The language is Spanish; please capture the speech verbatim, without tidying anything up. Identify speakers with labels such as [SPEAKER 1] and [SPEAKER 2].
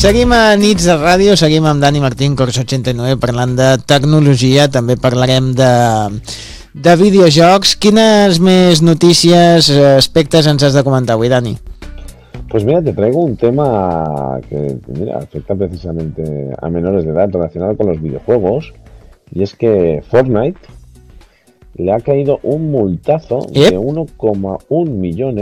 [SPEAKER 1] Seguim a Nits de Ràdio, seguim amb Dani Martín, Corso ochenta y nueve, parlant de tecnologia, també parlarem de, de videojocs. Quines més notícies, aspectes ens has de comentar avui, Dani?
[SPEAKER 2] Pues mira, te traigo un tema que mira, afecta precisamente a menores de edad relacionado con los videojuegos, y es que Fortnite le ha caído un multazo ¿Eh? de uno coma uno millones